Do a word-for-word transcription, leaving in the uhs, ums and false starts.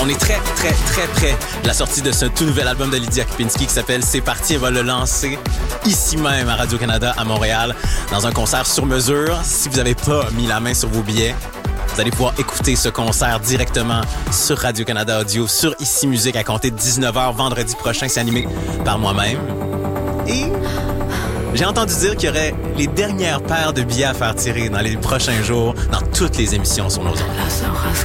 On est très, très, très près de la sortie de ce tout nouvel album de Lydia Kipinski qui s'appelle C'est parti. Elle va le lancer ici même à Radio-Canada à Montréal dans un concert sur mesure. Si vous n'avez pas mis la main sur vos billets, vous allez pouvoir écouter ce concert directement sur Radio-Canada Audio, sur Ici Musique à compter de dix-neuf heures vendredi prochain. C'est animé par moi-même. Et j'ai entendu dire qu'il y aurait les dernières paires de billets à faire tirer dans les prochains jours dans toutes les émissions sur nos ondes.